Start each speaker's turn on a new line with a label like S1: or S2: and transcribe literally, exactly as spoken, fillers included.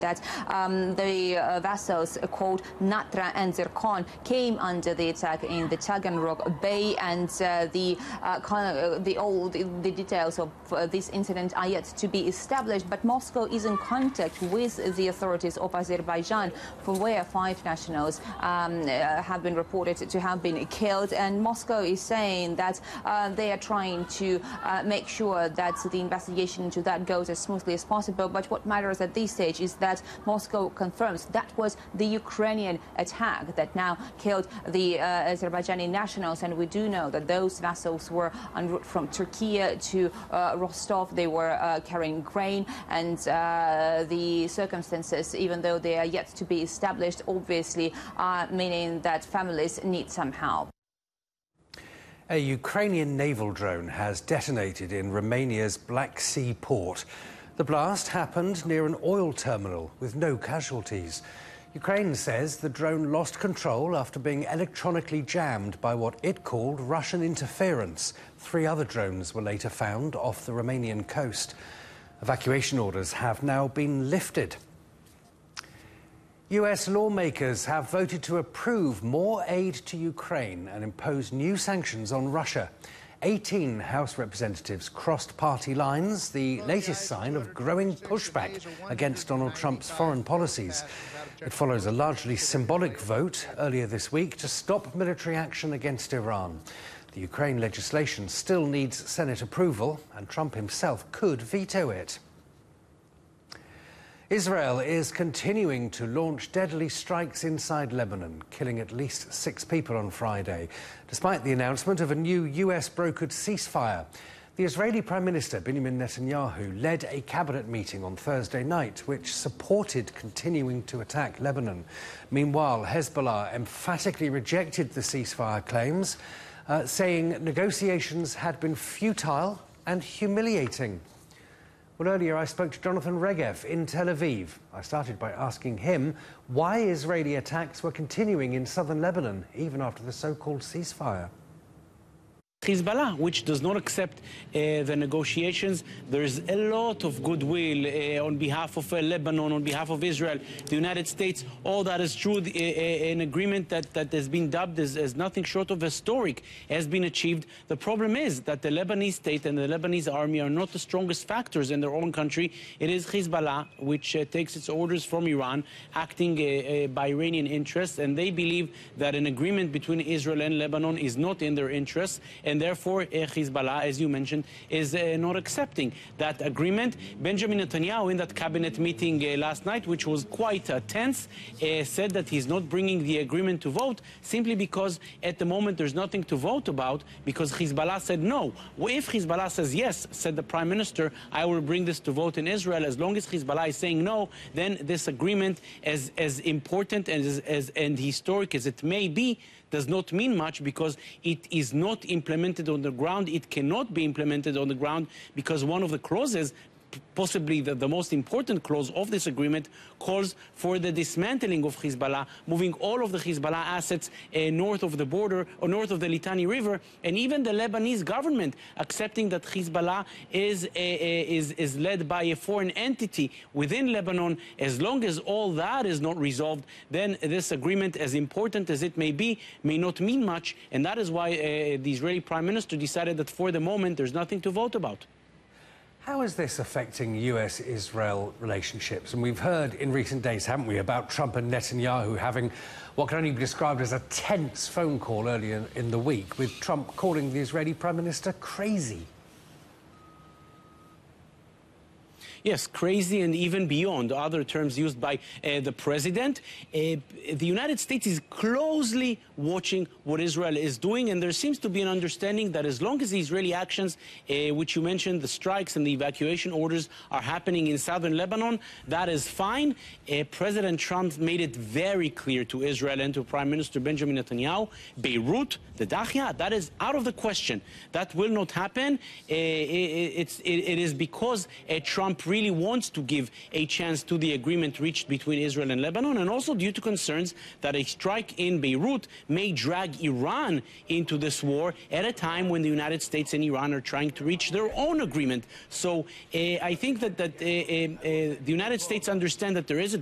S1: that um, the uh, vessels called Natra and Zircon came under the attack in the Taganrog Bay, and uh, the uh, kind of, uh, the all the, the details of uh, this incident are yet to be established. But Moscow is in contact with the authorities of Azerbaijan, from where five nationals um, uh, have been reported to have been killed, and Moscow is saying that uh, they are trying to uh, make sure that the investigation into that goes as smoothly as possible. But what matters at this stage is that That Moscow confirms that was the Ukrainian attack that now killed the uh, Azerbaijani nationals, and we do know that those vessels were en route from Turkey to uh, Rostov. They were uh, carrying grain, and uh, the circumstances, even though they are yet to be established, obviously are meaning that families need some help.
S2: A Ukrainian naval drone has detonated in Romania's Black Sea port. The blast happened near an oil terminal with no casualties. Ukraine says the drone lost control after being electronically jammed by what it called Russian interference. Three other drones were later found off the Romanian coast. Evacuation orders have now been lifted. U S lawmakers have voted to approve more aid to Ukraine and impose new sanctions on Russia. eighteen House representatives crossed party lines, the latest sign of growing pushback against Donald Trump's foreign policies. It follows a largely symbolic vote earlier this week to stop military action against Iran. The Ukraine legislation still needs Senate approval, and Trump himself could veto it. Israel is continuing to launch deadly strikes inside Lebanon, killing at least six people on Friday, despite the announcement of a new U S-brokered ceasefire. The Israeli Prime Minister Benjamin Netanyahu led a cabinet meeting on Thursday night which supported continuing to attack Lebanon. Meanwhile, Hezbollah emphatically rejected the ceasefire claims, uh, saying negotiations had been futile and humiliating. Well, earlier I spoke to Jonathan Regev in Tel Aviv. I started by asking him why Israeli attacks were continuing in southern Lebanon, even after the so-called ceasefire.
S3: Hezbollah, which does not accept uh, the negotiations. There's a lot of goodwill uh, on behalf of uh, Lebanon, on behalf of Israel, the United States. All that is true. The, uh, an agreement that, that has been dubbed as, as nothing short of historic has been achieved. The problem is that the Lebanese state and the Lebanese army are not the strongest factors in their own country. It is Hezbollah, which uh, takes its orders from Iran, acting uh, uh, by Iranian interests, and they believe that an agreement between Israel and Lebanon is not in their interests. And therefore, uh, Hezbollah, as you mentioned, is uh, not accepting that agreement. Benjamin Netanyahu, in that cabinet meeting uh, last night, which was quite uh, tense, uh, said that he's not bringing the agreement to vote simply because at the moment there's nothing to vote about, because Hezbollah said no. Well, if Hezbollah says yes, said the Prime Minister, I will bring this to vote in Israel. As long as Hezbollah is saying no, then this agreement, as, as important and, as, as, and historic as it may be, does not mean much, because it is not implemented on the ground. It cannot be implemented on the ground because one of the clauses, possibly the, the most important clause of this agreement, calls for the dismantling of Hezbollah, moving all of the Hezbollah assets uh, north of the border or north of the Litani River, and even the Lebanese government accepting that Hezbollah is, uh, is, is led by a foreign entity within Lebanon. As long as all that is not resolved, then this agreement, as important as it may be, may not mean much, and that is why uh, the Israeli Prime Minister decided that for the moment there's nothing to vote about.
S2: How is this affecting U S Israel relationships? And we've heard in recent days, haven't we, about Trump and Netanyahu having what can only be described as a tense phone call earlier in the week, with Trump calling the Israeli Prime Minister crazy.
S3: Yes, crazy and even beyond, other terms used by uh, the president. Uh, the United States is closely watching what Israel is doing, and there seems to be an understanding that as long as the Israeli actions, uh, which you mentioned, the strikes and the evacuation orders, are happening in southern Lebanon, that is fine. Uh, President Trump made it very clear to Israel and to Prime Minister Benjamin Netanyahu, Beirut, the Dahia, that is out of the question. That will not happen. Uh, it, it's, it, it is because uh, Trump really wants to give a chance to the agreement reached between Israel and Lebanon, and also due to concerns that a strike in Beirut may drag Iran into this war at a time when the United States and Iran are trying to reach their own agreement. So uh, I think that, that uh, uh, uh, the United States understand that there is a